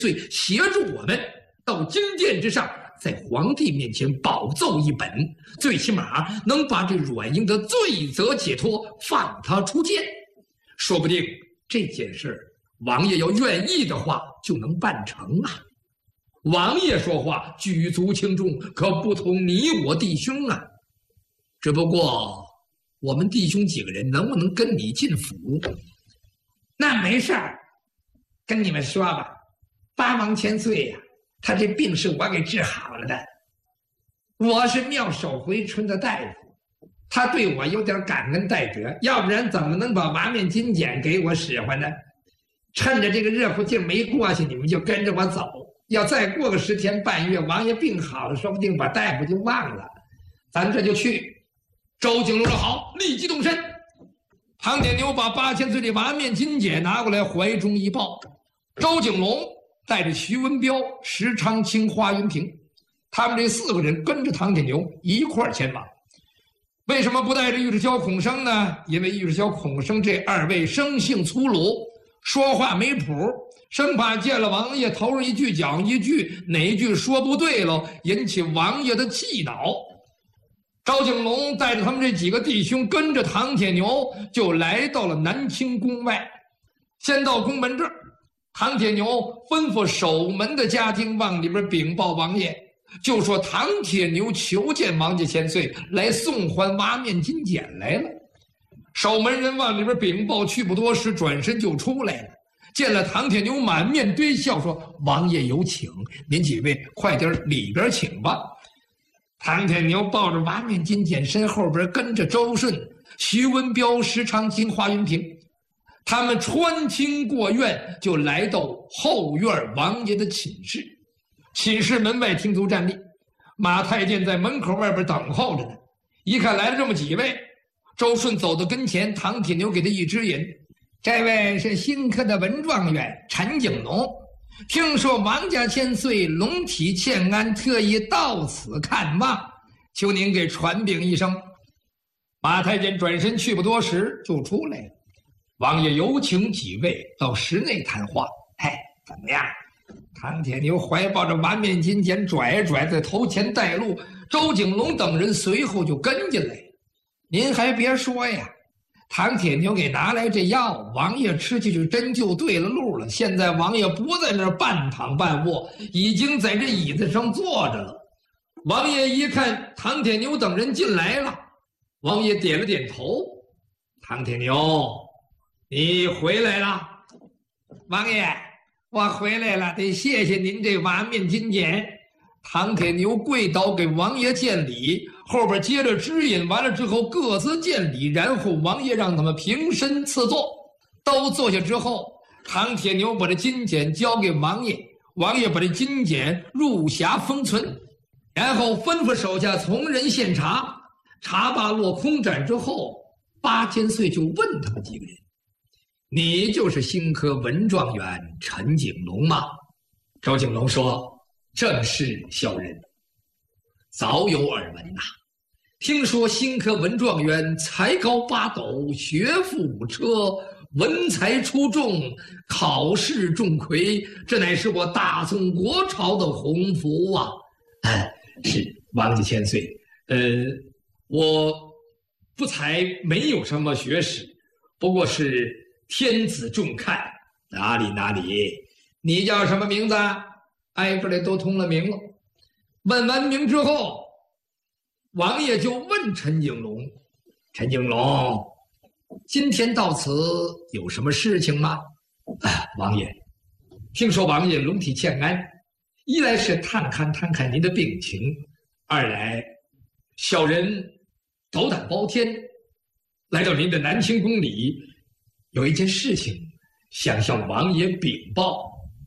遂协助我们到金殿之上，在皇帝面前保奏一本，最起码能把这阮英的罪责解脱，放他出监。说不定这件事王爷要愿意的话，就能办成啊。王爷说话举足轻重，可不同你我弟兄啊。只不过我们弟兄几个人能不能跟你进府？那没事儿，跟你们说吧，八王千岁呀，他这病是我给治好了的。我是妙手回春的大夫，他对我有点感恩戴德，要不然怎么能把瓦面金简给我使唤呢？趁着这个热乎劲没过去，你们就跟着我走。要再过个10天半月，王爷病好了，说不定把大夫就忘了。咱这就去。周景龙说好，立即动身。唐铁牛把8000岁的瓦面金简拿过来，怀中一抱。周景龙带着徐文彪、石长青、华云平，他们这4个人跟着唐铁牛一块儿前往。为什么不带着尉迟萧孔生呢？因为尉迟萧孔生这2位生性粗鲁，说话没谱，生怕见了王爷头上一句讲一句，哪句说不对了，引起王爷的气恼。赵景龙带着他们这几个弟兄跟着唐铁牛就来到了南清宫外。先到宫门这儿，唐铁牛吩咐守门的家丁往里边禀报王爷，就说唐铁牛求见王家千岁，来送还瓦面金简来了。守门人往里边禀报去不多时，转身就出来了，见了唐铁牛满面堆笑，说王爷有请，您几位快点里边请吧。唐铁牛抱着瓦面金简，身后边跟着周顺、徐文彪、石长青、华云平，他们穿厅过院，就来到后院王爷的寝室。寝室门外停足站立，马太监在门口外边等候着呢。一看来了这么几位，周顺走到跟前，唐铁牛给他一支引，这位是新科的文状元陈景龙。听说王家千岁龙体欠安，特意到此看望，求您给传禀一声。马太监转身去不多时就出来了。王爷有请几位到室内谈话。怎么样？唐铁牛怀抱着瓦面金简拽拽在头前带路，周景龙等人随后就跟进来。您还别说呀，唐铁牛给拿来这药，王爷吃下去真就对了路了。现在王爷不在那儿半躺半卧，已经在这椅子上坐着了。王爷一看唐铁牛等人进来了，王爷点了点头。唐铁牛，你回来了。王爷，我回来了，得谢谢您这瓦面金简。唐铁牛跪倒给王爷见礼，后边接着指引完了之后各自见礼，然后王爷让他们平身赐座。都坐下之后，唐铁牛把这金简交给王爷，王爷把这金简入匣封存，然后吩咐手下从人献茶。茶罢落空盏之后，8000岁就问他们几个人：你就是新科文状元陈景龙吗？周景龙说：正是小人，早有耳闻呐。听说新科文状元才高8斗，学富5车，文才出众，考试中魁，这乃是我大宋国朝的鸿福啊！是王家千岁，我不才没有什么学识，不过是天子重看。哪里？你叫什么名字？挨个来都通了名了。问完名之后，王爷就问陈景龙：陈景龙，今天到此有什么事情吗？王爷，听说王爷龙体欠安，一来是探看您的病情，二来小人斗胆包天，来到您的南清宫里，有一件事情想向王爷禀报。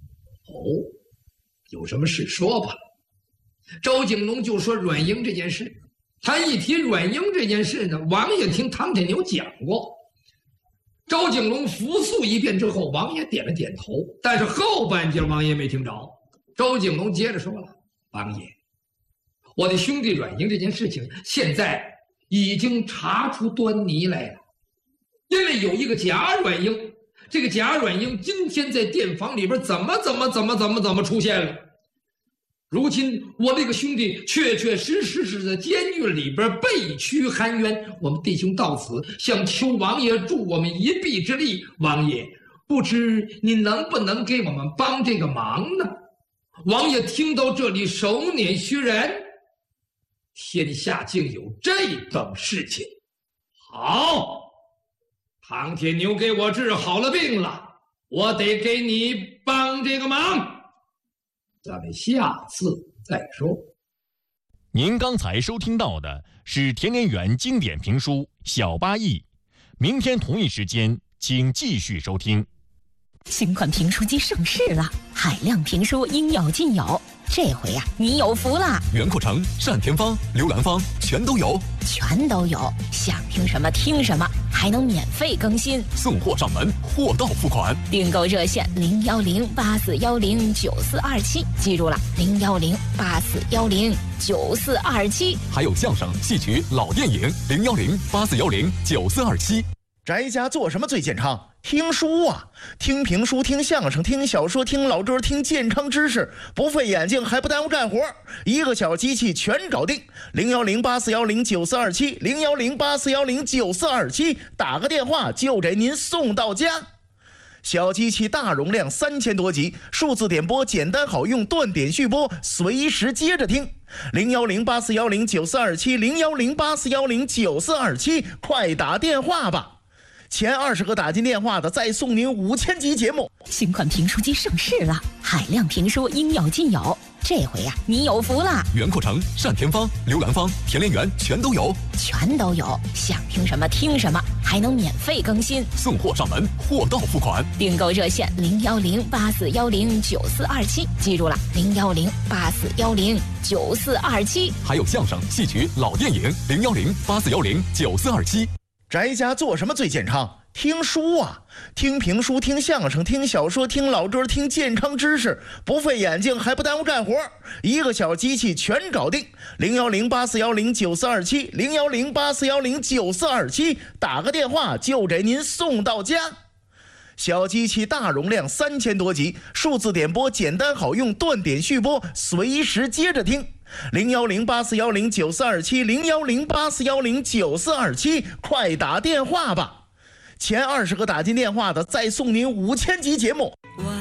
有什么事说吧。周景龙就说阮英这件事，他一提阮英这件事呢，王爷听唐铁牛讲过。周景龙复述一遍之后，王爷点了点头，但是后半截王爷没听着。周景龙接着说了：王爷，我的兄弟阮英这件事情现在已经查出端倪来了，因为有一个假阮英， 这个贾软英今天在店房里边怎么出现了。如今我那个兄弟确实是在监狱里边被屈含冤，我们弟兄到此想求王爷助我们一臂之力。王爷，不知你能不能给我们帮这个忙呢？王爷听到这里手捻须髯，天下竟有这等事情。好，唐铁牛给我治好了病了，我得给你帮这个忙。咱们下次再说。 您刚才收听到的是田连元经典评书《小八义》，明天同一时间请继续收听。 新款评书机上市了，海量评书应有尽有，这回呀，你有福了！ 袁阔成、单田芳、刘兰芳全都有， 想听什么听什么，还能免费更新， 送货上门，货到付款。 订购热线01084109427，记住了，01084109427。 还有相声、戏曲、老电影01084109427。 宅家做什么最健康？听书啊，听评书，听相声，听小说，听老歌，听健康知识，不费眼睛还不耽误干活，一个小机器全搞定。01084109427 01084109427，打个电话就给您送到家。小机器大容量3000多集，数字点播简单好用，断点续播，随时接着听。01084109427 01084109427，快打电话吧。前20个打进电话的再送您5000集节目。 新款评书机上市了，海量评书应有尽有，这回呀，你有福了！ 袁阔成、单田芳、刘兰芳、田连元全都有， 想听什么听什么，还能免费更新， 送货上门，货到付款。 订购热线01084109427，记住了，01084109427。 还有相声、戏曲、老电影01084109427。 宅家做什么最健康？听书啊，听评书，听相声，听小说，听老歌，听健康知识，不费眼睛还不耽误干活，一个小机器全搞定。01084109427 01084109427，打个电话就给您送到家。小机器大容量3000多集，数字点播简单好用，断点续播，随时接着听。01084109427 01084109427，快打电话吧。前20个打进电话的再送您5000集节目。